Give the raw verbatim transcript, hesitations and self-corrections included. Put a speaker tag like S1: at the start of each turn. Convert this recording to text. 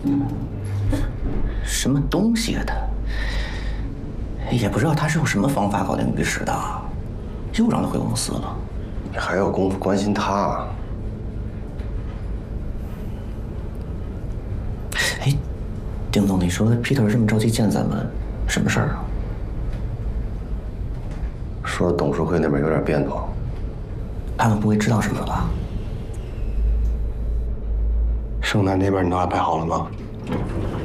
S1: 什么东西啊他？也不知道他是用什么方法搞定于石的，又让他回公司了。
S2: 你还有功夫关心他啊？
S1: 哎，丁总，你说 Peter 这么着急见咱们，什么事儿啊？
S2: 说董事会那边有点变动，
S1: 他们不会知道什么吧？
S3: 盛楠那边你都安排好了吗？